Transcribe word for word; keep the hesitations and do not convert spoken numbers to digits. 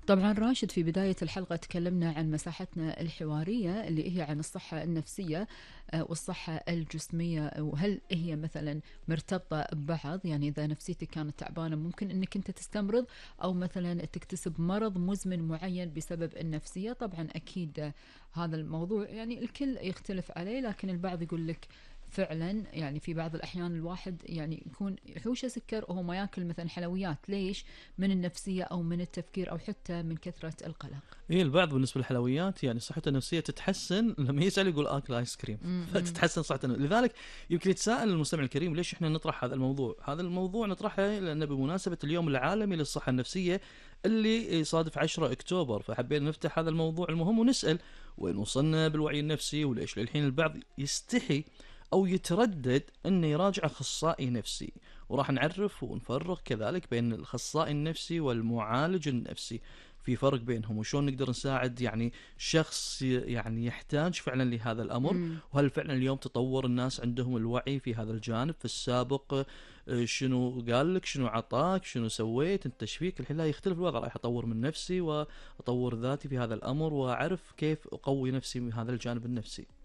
طبعا راشد، في بداية الحلقة تكلمنا عن مساحتنا الحوارية اللي هي عن الصحة النفسية آه، والصحة الجسمية، وهل هي مثلا مرتبطة ببعض؟ يعني إذا نفسيتك كانت تعبانة ممكن أنك أنت تستمرض، أو مثلا تكتسب مرض مزمن معين بسبب النفسية. طبعا أكيد آه، هذا الموضوع يعني الكل يختلف عليه، لكن البعض يقول لك فعلا يعني في بعض الأحيان الواحد يعني يكون يحوشه سكر وهو ما ياكل مثلا حلويات. ليش؟ من النفسية أو من التفكير أو حتى من كثرة القلق. إيه، البعض بالنسبة للحلويات يعني صحته النفسية تتحسن لما يسأل يقول آكل آيس كريم امم فتتحسن صحته. لذلك يمكن يتساءل المستمع الكريم ليش إحنا نطرح هذا الموضوع. هذا الموضوع نطرحه لأنه بمناسبة اليوم العالمي للصحة النفسية اللي يصادف عشرة أكتوبر، فحبينا نفتح هذا الموضوع المهم ونسأل وين وصلنا بالوعي النفسي، وليش للحين البعض يستحي أو يتردد أنه يراجع أخصائي نفسي. وراح نعرف ونفرق كذلك بين الأخصائي النفسي والمعالج النفسي، في فرق بينهم، وشون نقدر نساعد يعني شخص يعني يحتاج فعلا لهذا الأمر. امم وهل فعلا اليوم تطور الناس عندهم الوعي في هذا الجانب؟ في السابق آه، شنو قال لك، شنو عطاك، شنو سويت انت، ايش فيك؟ الحين لا، يختلف الوضع، راح اطور من نفسي واطور ذاتي في هذا الأمر واعرف كيف اقوي نفسي من هذا الجانب النفسي.